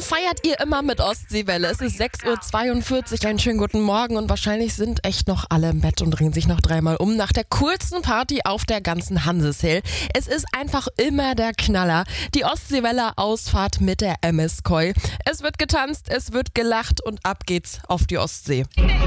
feiert ihr immer mit Ostseewelle? Es ist 6:42 Uhr, einen schönen guten Morgen und wahrscheinlich sind echt noch alle im Bett und drehen sich noch dreimal um nach der coolsten Party auf der ganzen Hanseshill. Es ist einfach immer der Knaller. Die Ostseewelle-Ausfahrt mit der MS Koi. Es wird getanzt, es wird gelacht und ab geht's auf die Ostsee.